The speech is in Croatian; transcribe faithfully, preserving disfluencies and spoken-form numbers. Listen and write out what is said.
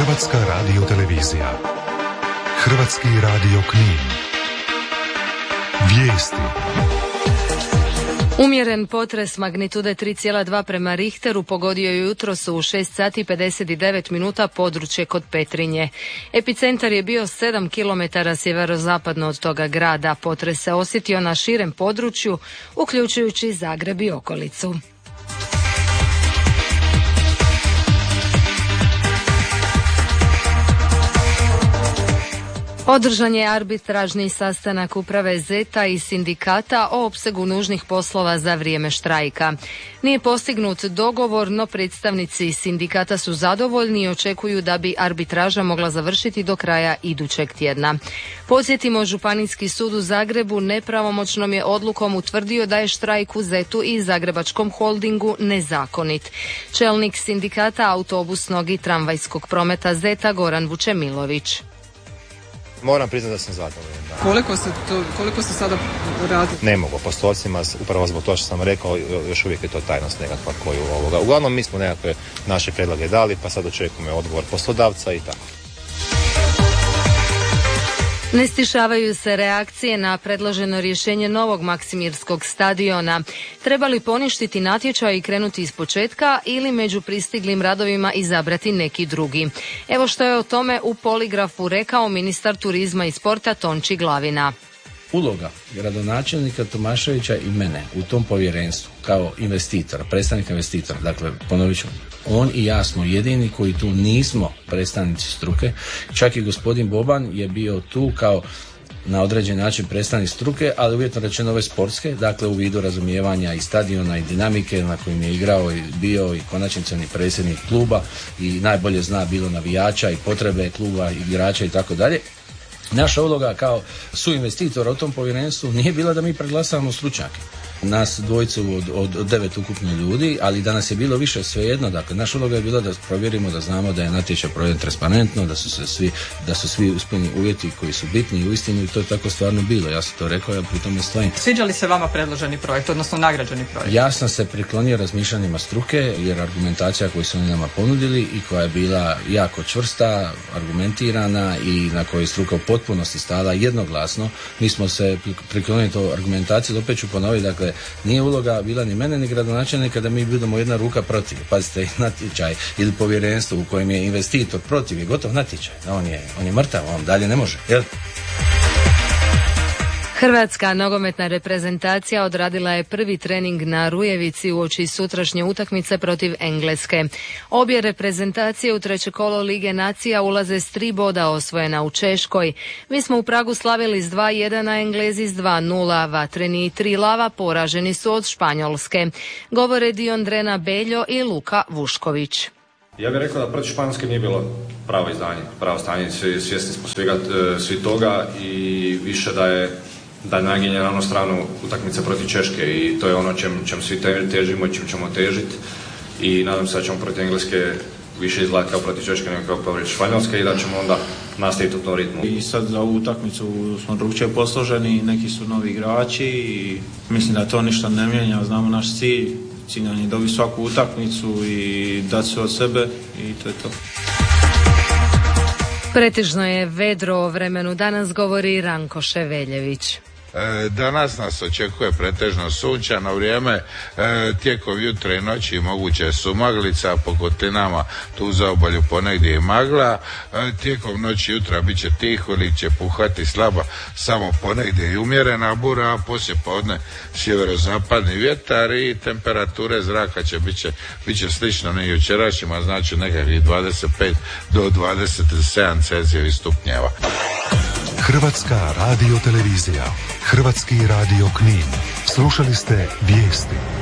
Hrvatska radiotelevizija. Hrvatski radio Knin. Vijesti. Umjeren potres magnitude tri zarez dva prema Richteru pogodio je jutros u šest sati pedeset devet minuta područje kod Petrinje. Epicentar je bio sedam kilometara sjeverozapadno od toga grada. Potres se osjetio na širem području, uključujući Zagreb i okolicu. Održan je arbitražni sastanak uprave Zeta i sindikata o opsegu nužnih poslova za vrijeme štrajka. Nije postignut dogovor, no predstavnici sindikata su zadovoljni i očekuju da bi arbitraža mogla završiti do kraja idućeg tjedna. Podsjetimo, Županijski sud u Zagrebu nepravomoćnom je odlukom utvrdio da je štrajk u Zetu i Zagrebačkom holdingu nezakonit. Čelnik sindikata autobusnog i tramvajskog prometa Zeta Goran Vučemilović. Moram priznati da sam zadovoljan. Da. Koliko se to, koliko se sada radi? Ne mogu po stolcima, upravo zbog toga što sam rekao, još uvijek je to tajnost nekakva koju ovoga. Uglavnom mi smo nekakve naše predloge dali, pa sad očekujemo odgovor poslodavca i tako. Ne stišavaju se reakcije na predloženo rješenje novog Maksimirskog stadiona. Treba li poništiti natječaj i krenuti iz početka ili među pristiglim radovima izabrati neki drugi? Evo što je o tome u Poligrafu rekao ministar turizma i sporta Tonči Glavina. Uloga gradonačelnika Tomaševića i mene u tom povjerenstvu kao investitora, predstavnika investitora, dakle ponovit ću, on i ja smo jedini koji tu nismo predstavnici struke, čak i gospodin Boban je bio tu kao na određen način predstavnik struke, ali uvjetno rečeno ove sportske, dakle u vidu razumijevanja i stadiona i dinamike na kojim je igrao i bio i konačnici on je predsjednik kluba i najbolje zna bilo navijača i potrebe kluba, igrača i tako dalje. Naša uloga kao suinvestitora u tom povjerenstvu nije bila da mi preglasavamo stručnjake. Nas dvojicu od, od devet ukupno ljudi, ali danas je bilo više svejedno. Dakle, naša uloga je bila da provjerimo, da znamo da je natječaj proveden transparentno, da su se svi, da su svi ispunjeni uvjeti koji su bitni i uistinu i to je tako stvarno bilo. Ja sam to rekao, ja pri tome stojim. Sviđa li se vama predloženi projekt, odnosno nagrađeni projekt? Ja sam se priklonio razmišljanjima struke, jer argumentacija koju su oni nama ponudili i koja je bila jako čvrsta, argumentirana i na kojoj struka u potpunosti stala jednoglasno, mi smo se priklonili to argumentaciju, opet ću ponoviti, dakle, nije uloga bila ni mene ni gradonačelnika da mi budemo jedna ruka protiv. Pazite, natječaj ili povjerenstvo u kojem je investitor protiv je gotov natječaj. On je, on je mrtav, on dalje ne može. Jel? Hrvatska nogometna reprezentacija odradila je prvi trening na Rujevici uoči sutrašnje utakmice protiv Engleske. Obje reprezentacije u treće kolo Lige nacija ulaze s tri boda osvojena u Češkoj. Mi smo u Pragu slavili s dva jedan, a Englezi s dva nula. Vatreni i tri lava poraženi su od Španjolske. Govore Diondrena Beljo i Luka Vušković. Ja bih rekao da protiv Španjolske nije bilo pravo izdanje, pravo stanje, svjesni smo svega, svi toga i više da je da je naginje na onu stranu utakmice protiv Češke i to je ono čem, čem svi težimo i čem ćemo težiti i nadam se da ćemo protiv Engleske više izgledati kao protiv Češke nego kao protiv Španjolske i da ćemo onda nastaviti u tom ritmu. I sad za ovu utakmicu smo drugčije posloženi, neki su novi igrači i mislim da to ništa ne mijenja, znamo naš cilj, cilj nam je dobiti svaku utakmicu i dati sve od sebe i to je to. Pretežno je vedro o vremenu, danas govori Ranko Ševeljević. Danas nas očekuje pretežno sunčano vrijeme, tijekom jutra i noći moguće su maglica, po kotinama tu za obalju ponegdje i magla, tijekom noći jutra bit će tiho ili će puhati slaba, samo ponegdje i umjerena bura, a poslije podne sjeverozapadni vjetar i temperature zraka će bit će, bit će slično ne jučerašnjima, znači nekakvih dvadeset pet do dvadeset sedam Celzijevih stupnjeva. Hrvatska radiotelevizija. Hrvatski radio Knin. Slušali ste vijesti.